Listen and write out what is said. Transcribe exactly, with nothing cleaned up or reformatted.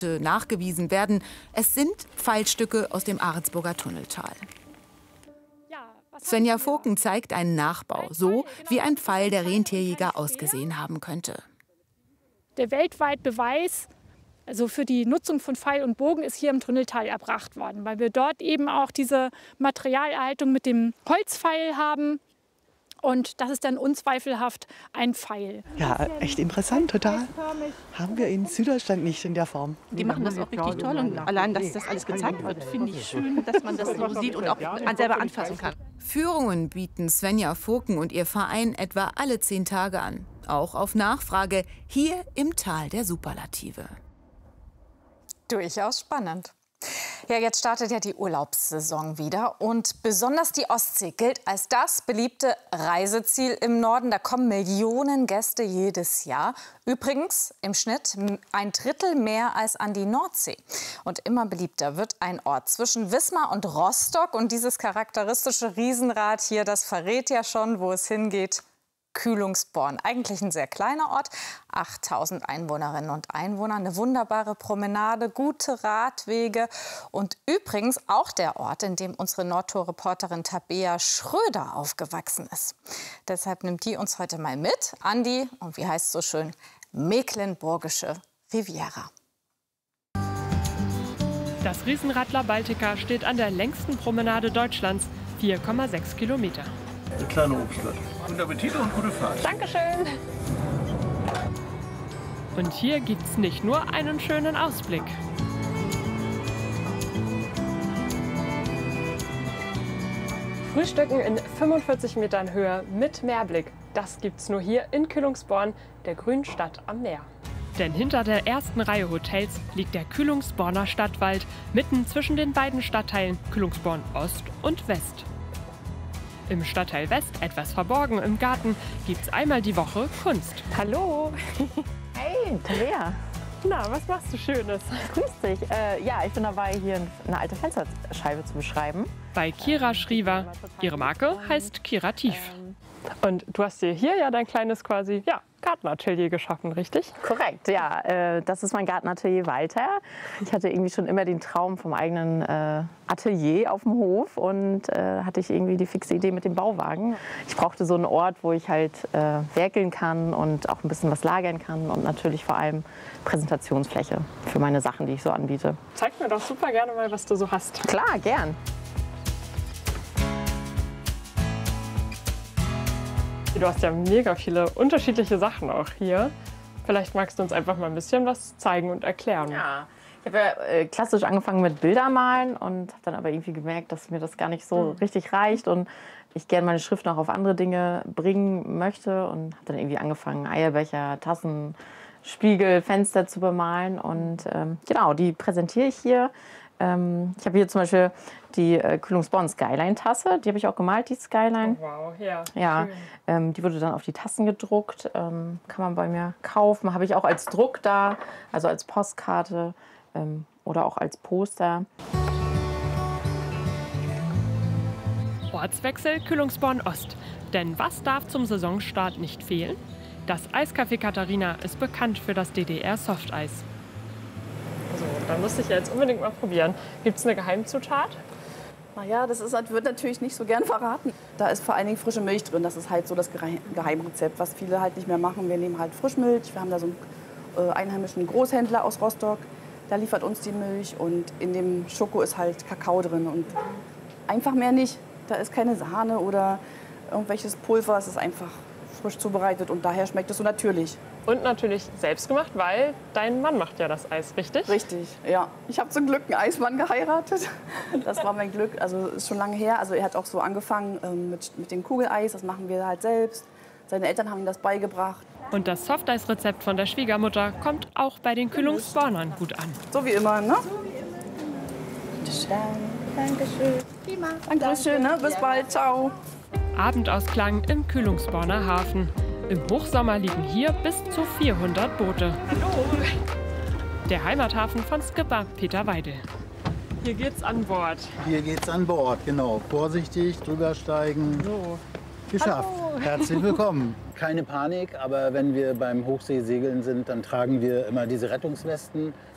nachgewiesen werden. Es sind Pfeilstücke aus dem Ahrensburger Tunneltal. Svenja Voken zeigt einen Nachbau, so wie ein Pfeil der Rentierjäger ausgesehen haben könnte. Der weltweite Beweis also für die Nutzung von Pfeil und Bogen ist hier im Tunneltal erbracht worden, weil wir dort eben auch diese Materialerhaltung mit dem Holzpfeil haben. Und das ist dann unzweifelhaft ein Pfeil. Ja, echt interessant, total. Haben wir in Süddeutschland nicht in der Form. Die machen das auch richtig toll und allein, dass das alles gezeigt wird, finde ich schön, dass man das so sieht und auch selber anfassen kann. Führungen bieten Svenja Voken und ihr Verein etwa alle zehn Tage an. Auch auf Nachfrage hier im Tal der Superlative. Durchaus spannend. Ja, jetzt startet ja die Urlaubssaison wieder und besonders die Ostsee gilt als das beliebte Reiseziel im Norden. Da kommen Millionen Gäste jedes Jahr. Übrigens im Schnitt ein Drittel mehr als an die Nordsee. Und immer beliebter wird ein Ort zwischen Wismar und Rostock. Und dieses charakteristische Riesenrad hier, das verrät ja schon, wo es hingeht. Kühlungsborn. Eigentlich ein sehr kleiner Ort, achttausend Einwohnerinnen und Einwohner, eine wunderbare Promenade, gute Radwege und übrigens auch der Ort, in dem unsere Nordtor-Reporterin Tabea Schröder aufgewachsen ist. Deshalb nimmt die uns heute mal mit an die, und wie heißt es so schön, mecklenburgische Riviera. Das Riesenrad La Baltica steht an der längsten Promenade Deutschlands, vier Komma sechs Kilometer. Eine kleine Obststadt. Guten Appetit und gute Fahrt. Dankeschön. Und hier gibt's nicht nur einen schönen Ausblick. Frühstücken in fünfundvierzig Metern Höhe mit Meerblick. Das gibt's nur hier in Kühlungsborn, der grünen Stadt am Meer. Denn hinter der ersten Reihe Hotels liegt der Kühlungsborner Stadtwald, mitten zwischen den beiden Stadtteilen Kühlungsborn Ost und West. Im Stadtteil West, etwas verborgen im Garten, gibt's einmal die Woche Kunst. Hallo! Hey, Tabea! Na, was machst du Schönes? Grüß dich. Äh, ja, ich bin dabei, hier eine alte Fensterscheibe zu beschreiben. Bei Kira Schriever. Ihre Marke heißt Kirativ. Und du hast dir hier ja dein kleines quasi, ja, Gartenatelier geschaffen, richtig? Korrekt, ja. Äh, das ist mein Gartenatelier Walter. Ich hatte irgendwie schon immer den Traum vom eigenen äh, Atelier auf dem Hof und äh, hatte ich irgendwie die fixe Idee mit dem Bauwagen. Ich brauchte so einen Ort, wo ich halt äh, werkeln kann und auch ein bisschen was lagern kann und natürlich vor allem Präsentationsfläche für meine Sachen, die ich so anbiete. Zeig mir doch super gerne mal, was du so hast. Klar, gern. Du hast ja mega viele unterschiedliche Sachen auch hier. Vielleicht magst du uns einfach mal ein bisschen was zeigen und erklären. Ja, ich habe ja äh, klassisch angefangen mit Bildermalen und habe dann aber irgendwie gemerkt, dass mir das gar nicht so mhm. richtig reicht und ich gerne meine Schrift noch auf andere Dinge bringen möchte und habe dann irgendwie angefangen, Eierbecher, Tassen, Spiegel, Fenster zu bemalen und ähm, genau, die präsentiere ich hier. Ähm, ich habe hier zum Beispiel die äh, Kühlungsborn Skyline-Tasse, die habe ich auch gemalt, die Skyline. Oh, wow, ja. Ja, ähm, die wurde dann auf die Tassen gedruckt, ähm, kann man bei mir kaufen. Habe ich auch als Druck da, also als Postkarte ähm, oder auch als Poster. Ortswechsel Kühlungsborn Ost. Denn was darf zum Saisonstart nicht fehlen? Das Eiscafé Katharina ist bekannt für das D D R-Softeis. So, dann musste ich ja jetzt unbedingt mal probieren. Gibt es eine Geheimzutat? Naja, das ist, wird natürlich nicht so gern verraten. Da ist vor allen Dingen frische Milch drin. Das ist halt so das Geheimrezept, was viele halt nicht mehr machen. Wir nehmen halt Frischmilch. Wir haben da so einen äh, einheimischen Großhändler aus Rostock. Der liefert uns die Milch. Und in dem Schoko ist halt Kakao drin. Und einfach mehr nicht. Da ist keine Sahne oder irgendwelches Pulver. Es ist einfach frisch zubereitet. Und daher schmeckt es so natürlich. Und natürlich selbst gemacht, weil dein Mann macht ja das Eis, richtig? Richtig, ja. Ich habe zum Glück einen Eismann geheiratet. Das war mein Glück. Also ist schon lange her. Also er hat auch so angefangen ähm, mit, mit dem Kugeleis. Das machen wir halt selbst. Seine Eltern haben ihm das beigebracht. Und das Softeis-Rezept von der Schwiegermutter kommt auch bei den Kühlungsbornern gut an. So wie immer, ne? Dankeschön. Prima. Dankeschön, ne? Bis bald. Ciao. Abendausklang im Kühlungsborner Hafen. Im Hochsommer liegen hier bis zu vierhundert Boote. Hallo. Der Heimathafen von Skipper Peter Weidel. Hier geht's an Bord. Hier geht's an Bord, genau. Vorsichtig, drüber steigen. So. Geschafft. Hallo. Herzlich willkommen. Keine Panik, aber wenn wir beim Hochseesegeln sind, dann tragen wir immer diese Rettungswesten.